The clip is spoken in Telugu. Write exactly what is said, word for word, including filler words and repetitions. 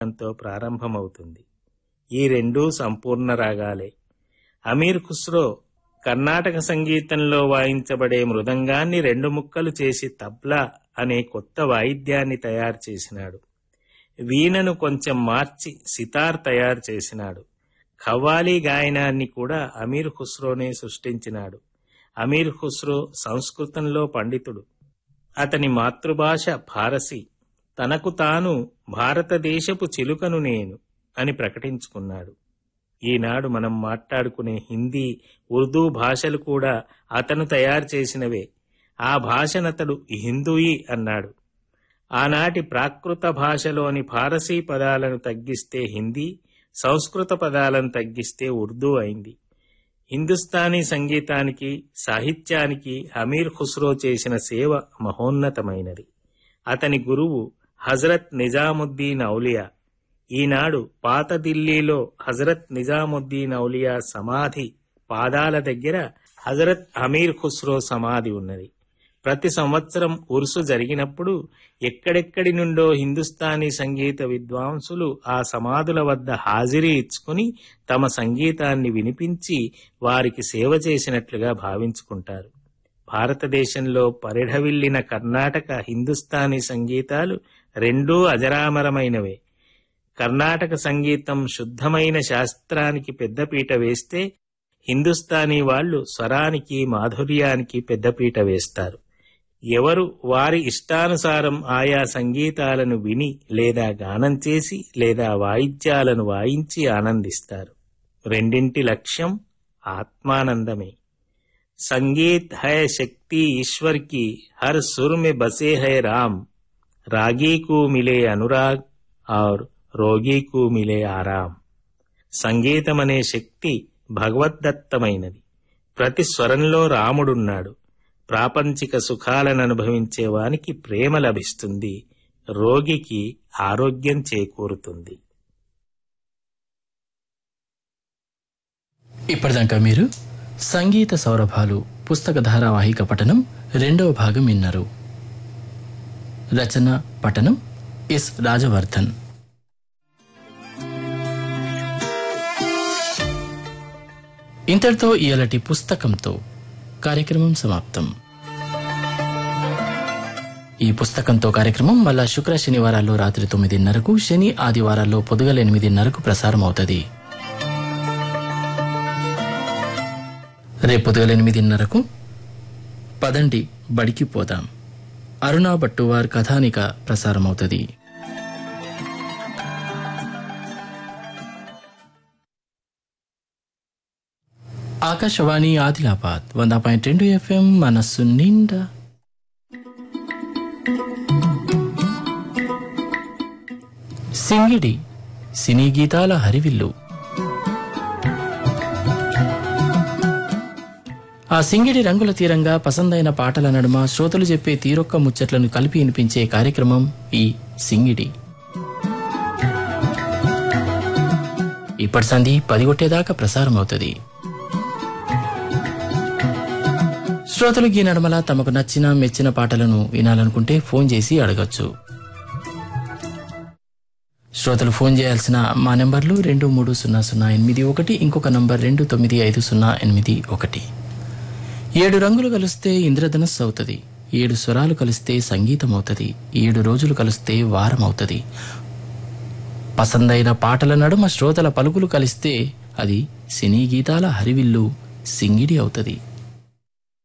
తో ప్రారంభమవుతుంది. ఈ రెండూ సంపూర్ణ రాగాలే. అమీర్ ఖుస్రో కర్ణాటక సంగీతంలో వాయించబడే మృదంగాన్ని రెండు ముక్కలు చేసి తబ్లా అనే కొత్త వాయిద్యాన్ని తయారు చేసినాడు. వీణను కొంచెం మార్చి సితార్ తయారు చేసినాడు. ఖవ్వాలి గాయనాన్ని కూడా అమీర్ ఖుస్రోనే సృష్టించినాడు. అమీర్ ఖుస్రో సంస్కృతంలో పండితుడు. అతని మాతృభాష ఫారసీ. తనకు తాను భారతదేశపు చిలుకను నేను అని ప్రకటించుకున్నాడు. ఈనాడు మనం మాట్లాడుకునే హిందీ, ఉర్దూ భాషలు కూడా అతను తయారు చేసినవే. ఆ భాషనతడు హిందూయి అన్నాడు. ఆనాటి ప్రాకృత భాషలోని ఫారసీ పదాలను తగ్గిస్తే హిందీ, సంస్కృత పదాలను తగ్గిస్తే ఉర్దూ అయింది. హిందుస్థానీ సంగీతానికి, సాహిత్యానికి అమీర్ ఖుస్రో చేసిన సేవ మహోన్నతమైనది. అతని గురువు హజరత్ నిజాముద్దీన్ ఔలియా. ఈనాడు పాత ఢిల్లీలో హజరత్ నిజాముద్దీన్ ఔలియా సమాధి పాదాల దగ్గర హజరత్ అమీర్ ఖుస్రో సమాధి ఉన్నది. ప్రతి సంవత్సరం ఉరుసు జరిగినప్పుడు ఎక్కడెక్కడి నుండో హిందుస్థానీ సంగీత విద్వాంసులు ఆ సమాధుల వద్ద హాజరీ ఇచ్చుకుని తమ సంగీతాన్ని వినిపించి వారికి సేవ చేసినట్లుగా భావించుకుంటారు. భారతదేశంలో పరిఢవిల్లిన కర్ణాటక, హిందుస్థానీ సంగీతాలు రెండూ అజరామరమైనవే. కర్ణాటక సంగీతం శుద్ధమైన శాస్త్రానికి పెద్దపీట వేస్తే, హిందుస్థానీ వాళ్లు స్వరానికి, మాధుర్యానికి పెద్దపీట వేస్తారు. ఎవరు వారి ఇష్టానుసారం ఆయా సంగీతాలను విని లేదా గానం చేసి లేదా వాయిద్యాలను వాయించి ఆనందిస్తారు. రెండింటి లక్ష్యం ఆత్మానందమే. సంగీత్ హై శక్తి ఈశ్వర్ కి, హర్ సుర్ మే బసే హై రామ్, రాగీకు మిలే అనురాగ్ ఔర్ రోగీకు మిలే ఆరాం. సంగీతమనే శక్తి భగవద్దత్తమైనది. ప్రతి స్వరంలో రాముడున్నాడు. ప్రాపంచిక సుఖాలను అనుభవించేవానికి ప్రేమ లభిస్తుంది, రోగికి ఆరోగ్యం చేకూరుతుంది. ఇప్పటిదాకా మీరు సంగీత సౌరభాలు పుస్తక ధారావాహిక పఠనం రెండవ భాగం విన్నారు. రచన పఠనం ఎస్ రాజవర్ధన్. ఇంతటితో ఇయాలటి పుస్తకంతో కార్యక్రమం సమాప్తం. ఈ పుస్తకంతో కార్యక్రమం మళ్ళా శుక్ర శనివారాల్లో రాత్రి తొమ్మిదిన్నరకు, శని ఆదివారాల్లో పొద్దుగల ఎనిమిదిన్నరకు ప్రసారం అవుతుంది. రేపు పొద్దుగల ఎనిమిదిన్నరకు పదండి బడికి పోదాం, అరుణా భట్టువార్ కథానిక ప్రసారం అవుతుంది. ఆకాశవాణి ఆదిలాబాద్ వంద పాయింట్ రెండు ఎఫ్ఎం మనస్సు నిండా. సింగిడి సినీ గీతాల హరివిల్లు. ఆ సింగిడి రంగుల తీరంగా పసందైన పాటల నడుమ శ్రోతలు చెప్పే తీరొక్క ముచ్చట్లను కలిపి వినిపించే కార్యక్రమం ఈ సింగిడి. ఇప్పటి సంధి పది కొట్టేదాకా ప్రసారం అవుతుంది. శ్రోతలు ఈ నడుమల తమకు నచ్చిన మెచ్చిన పాటలను వినాలనుకుంటే ఫోన్ చేసి అడగచ్చు. శ్రోతలు ఫోన్ చేయాల్సిన మా నెంబర్లు రెండు మూడు సున్నా సున్నా ఎనిమిది ఒకటి, ఇంకొక నంబర్ రెండు తొమ్మిది ఐదు సున్నా ఎనిమిది ఒకటి. ఏడు రంగులు కలిస్తే ఇంద్రధనస్సు అవుతుంది, ఏడు స్వరాలు కలిస్తే సంగీతం అవుతుంది, ఏడు రోజులు కలిస్తే వారం అవుతుంది. పసందైన పాటల నడుమ శ్రోతల పలుకులు కలిస్తే అది సినీ గీతాల హరివిల్లు సింగిడి అవుతుంది.